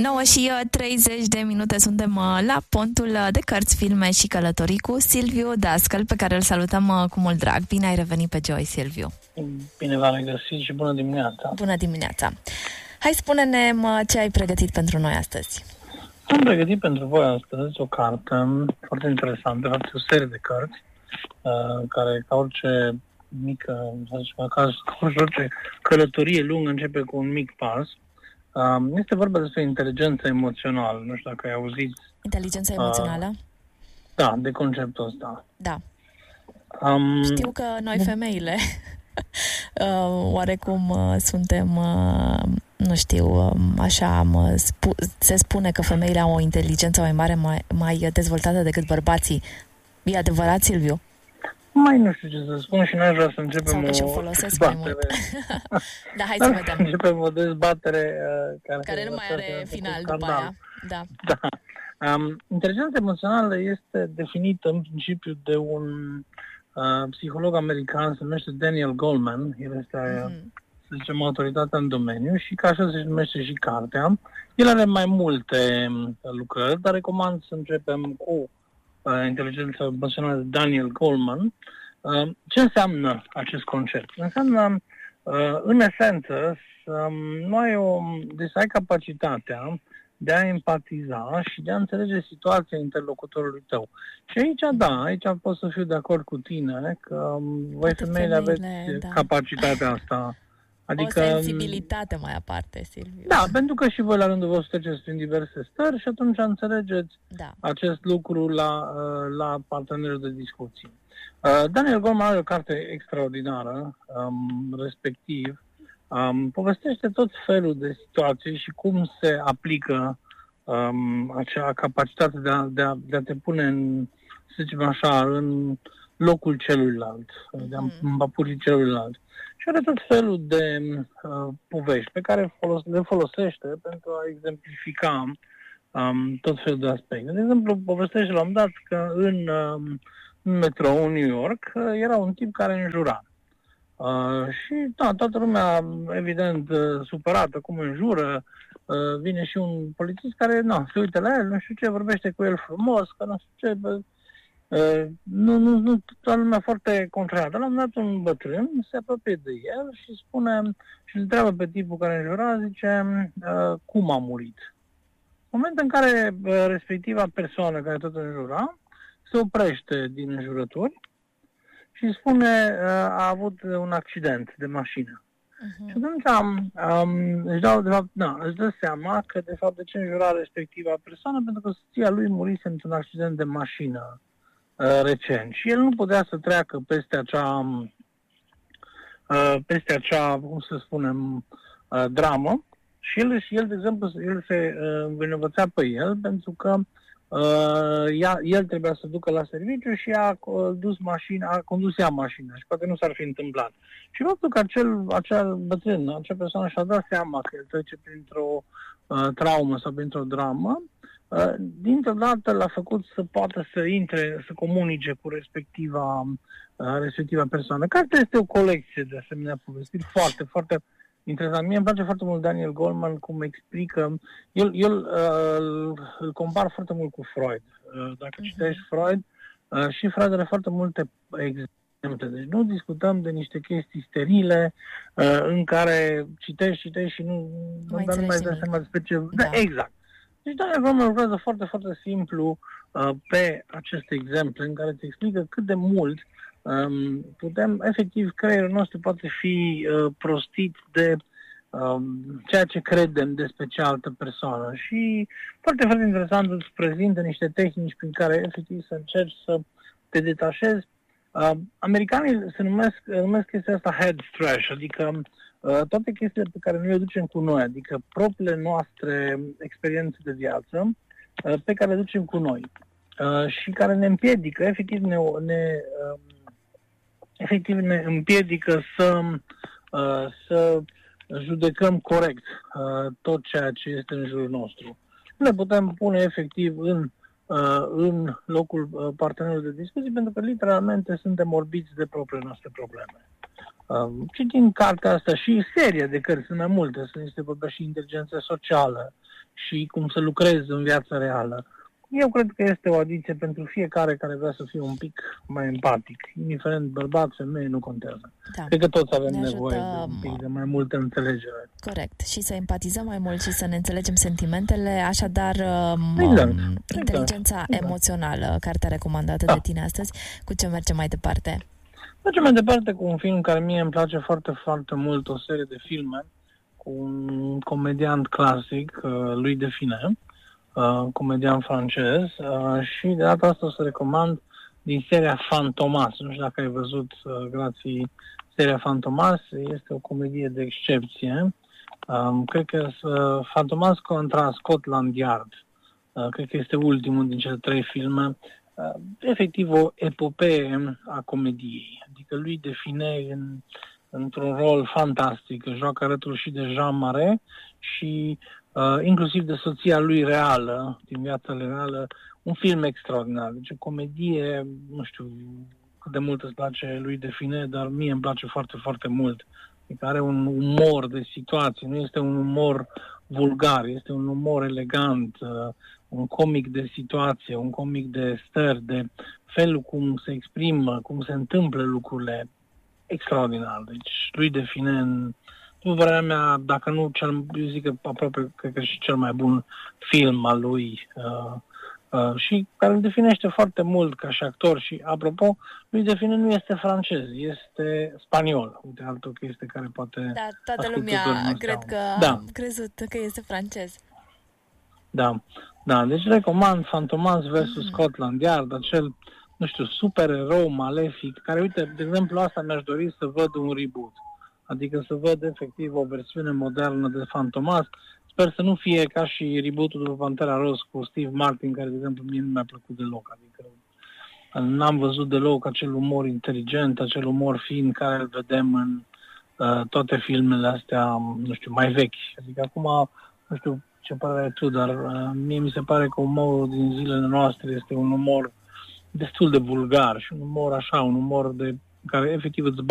9 și 30 de minute suntem la pontul de cărți, filme și călătorii cu Silviu Dascăl, pe care îl salutăm cu mult drag. Bine ai revenit pe Joy, Silviu. Bine v-am regăsit și bună dimineața. Bună dimineața. Hai, spune-ne ce ai pregătit pentru noi astăzi. Am pregătit pentru voi astăzi o carte foarte interesantă, de fapt o serie de cărți care, ca orice mică, să zicem, ca orice călătorie lungă, începe cu un mic pas. Este vorba despre inteligența emoțională. Nu știu dacă ai auzit. Inteligența emoțională? Da, de conceptul ăsta. Da. Știu că noi femeile oarecum suntem, nu știu, așa, se spune că femeile au o inteligență mai mare, mai dezvoltată decât bărbații. E adevărat, Silviu? Mai nu știu ce să spun și n-aș vrea să începem o dezbatere. Da, hai să vedem. Începem o dezbatere care nu mai are final după aia. Da. Inteligența emoțională este definită în principiu de un psiholog american, se numește Daniel Goleman. El este, să zicem, autoritatea în domeniu și ca așa se numește și cartea. El are mai multe lucrări, dar recomand să începem cu inteligența emoțională de Daniel Goleman. Ce înseamnă acest concept? Înseamnă, în esență, să ai capacitatea de a empatiza și de a înțelege situația interlocutorului tău. Și aici pot să fiu de acord cu tine că voi femeile aveți capacitatea asta. Adică, o sensibilitate mai aparte, Silviu. Da, pentru că și voi la rândul vostru treceți prin diverse stări și atunci înțelegeți acest lucru la partenerul de discuții. Daniel Goleman are o carte extraordinară, respectiv povestește tot felul de situații și cum se aplică acea capacitate de a te pune să zicem așa, în locul celuilalt, de a împăpuri celuilalt. Și are tot felul de povești pe care le folosește pentru a exemplifica tot felul de aspecte. De exemplu, povestește la un dat că în metrou, în New York, era un tip care înjura. Și toată lumea, evident, supărată, cum înjură, vine și un polițist care, se uită la el, nu știu ce, vorbește cu el frumos, că nu știu ce, nu, toată lumea foarte contrariată. L-am dat un bătrân, se apropie de el și spune, și îl întreabă pe tipul care înjura, zice, cum a murit. În momentul în care respectiva persoană care tot înjura se oprește din înjurături și spune, a avut un accident de mașină. Și atunci își dă seama că de fapt de ce înjura respectiva persoană, pentru că soția lui murise într-un accident de mașină recent. Și el nu putea să treacă peste acea, cum să spunem, dramă. Și el, de exemplu, el se învinovățea pe el pentru că el trebuia să ducă la serviciu și a condus ea mașina și poate nu s-ar fi întâmplat. Și faptul că acel bătrân, acea persoană și-a dat seama că el trece printr-o traumă sau printr-o dramă, dintr-o dată l-a făcut să poată să intre, să comunice cu respectiva persoană. Cartea este o colecție de asemenea povestiri foarte, foarte interesant. Mie îmi place foarte mult Daniel Goleman cum explică. El îl compar foarte mult cu Freud. Dacă citești Freud, și Freud are foarte multe exemple. Deci nu discutăm de niște chestii sterile în care citești și nu mai dai seama despre ce... Da, exact. Deci Daniel Goleman lucrează foarte, foarte simplu pe aceste exemple în care te explică cât de mult efectiv, creierul nostru poate fi prostit de ceea ce credem despre cealaltă persoană. Și foarte, foarte interesant îți prezintă niște tehnici prin care efectiv să încerci să te detașezi. Americanii numesc chestia asta head stretch, adică toate chestiile pe care noi le ducem cu noi, adică propriile noastre experiențe de viață pe care le ducem cu noi și care ne împiedică, efectiv ne împiedică să judecăm corect tot ceea ce este în jurul nostru. Nu ne putem pune efectiv în locul partenerului de discuții pentru că literalmente suntem orbiți de propriile noastre probleme. Citind cartea asta și seria de cărți, sunt mai multe, sunt niște vorbești și inteligență socială și cum să lucrezi în viața reală. Eu cred că este o adiție pentru fiecare care vrea să fie un pic mai empatic. Indiferent bărbat, femeie, nu contează. Da. Cred că toți avem nevoie de un pic de mai multă înțelegere. Corect. Și să empatizăm mai mult și să ne înțelegem sentimentele. Așadar, inteligența emoțională, cartea recomandată de tine astăzi. Cu ce mergem mai departe? Mergem mai departe cu un film care mie îmi place foarte, foarte mult, o serie de filme cu un comediant clasic, Louis de Funès, comedian francez, și de data asta o să recomand din seria Fantomas. Nu știu dacă ai văzut, grație, seria Fantomas. Este o comedie de excepție. Cred că Fantomas contra Scotland Yard. Cred că este ultimul din cele 3 filme. Efectiv o epopee a comediei. Adică lui de Funès într-un rol fantastic. Joacă alături și de Jean Marais și inclusiv de soția lui reală, din viața reală, un film extraordinar. Deci o comedie, nu știu cât de mult îți place lui de Funès, dar mie îmi place foarte, foarte mult. Adică are un umor de situație, nu este un umor vulgar, este un umor elegant, un comic de situație, un comic de stări, de felul cum se exprimă, cum se întâmplă lucrurile, extraordinar. Deci lui de Funès, după părerea mea, dacă nu eu zic că aproape, cred că și cel mai bun film al lui, și care îl definește foarte mult ca și actor. Și, apropo, lui de Funès nu este francez, este spaniol. Uite, altă chestie care poate... Da, toată lumea cred că a crezut că este francez. Da, deci recomand Fantomas vs. Scotland Yard, acel, nu știu, supererou malefic, care, uite, de exemplu, asta mi-aș dori să văd un reboot. Adică să văd efectiv o versiune modernă de Fantomas. Sper să nu fie ca și reboot-ul de Pantera Roz cu Steve Martin, care, de exemplu, mie nu mi-a plăcut deloc. Adică n-am văzut deloc acel umor inteligent, acel umor fin care îl vedem în toate filmele astea, nu știu, mai vechi. Adică acum, nu știu ce părere ai tu, dar mie mi se pare că umorul din zilele noastre este un umor destul de vulgar și un umor așa, un umor de care efectiv îți